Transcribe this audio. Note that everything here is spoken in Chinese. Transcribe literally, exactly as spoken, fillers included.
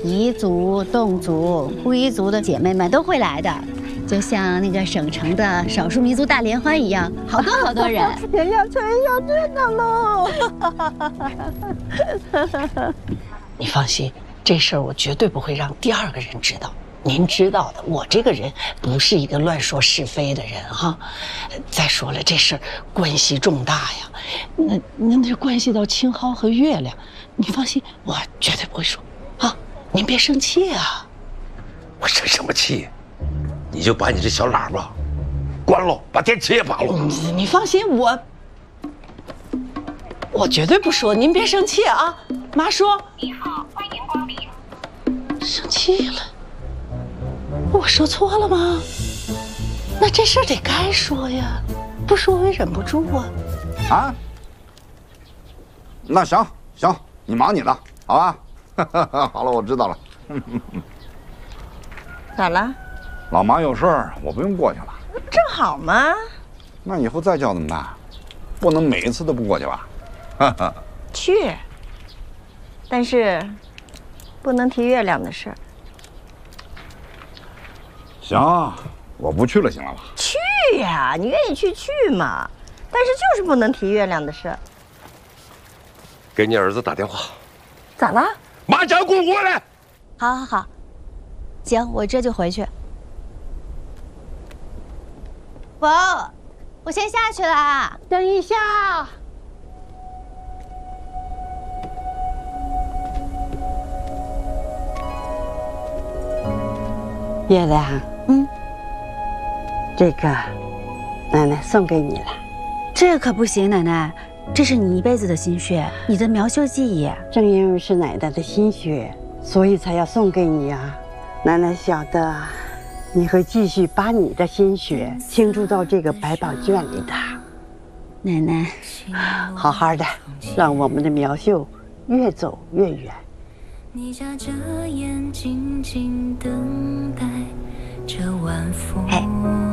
彝族、侗族、回族的姐妹们都会来的，就像那个省城的少数民族大联欢一样，好多好多人。 天呀，真要热闹喽！ 你放心，这事儿我绝对不会让第二个人知道。您知道的，我这个人不是一个乱说是非的人哈。再说了，这事儿关系重大呀，那那那关系到青蒿和月亮，你放心，我绝对不会说啊。您别生气啊。 我生什么气？你就把你这小喇叭关了，把电池也拔了。 你你放心，我我绝对不说，您别生气啊。妈说。你好，欢迎光临。生气了。我说错了吗？那这事儿得该说呀，不说我也忍不住啊。 啊？那行行，你忙你的，好吧？好了，我知道了。 咋了？ 老妈有事儿，我不用过去了。 正好嘛。 那以后再叫怎么办？不能每一次都不过去吧？ 去。但是，不能提月亮的事儿。 行，我不去了，行了吧？ 去呀，你愿意去去嘛。但是就是不能提月亮的事儿。 给你儿子打电话。 咋了？ 马上给我过来。 好，好，好，行，我这就回去。宝，我先下去了， 等一下。月亮， 嗯， 这个奶奶送给你了。 这可不行，奶奶，这是你一辈子的心血，你的苗绣技艺。 正因为是奶奶的心血，所以才要送给你啊。奶奶晓得你会继续把你的心血倾注到这个百宝卷里的。 奶奶， 好好的，让我们的苗绣越走越远。 你眨着眼，静静等待这晚风。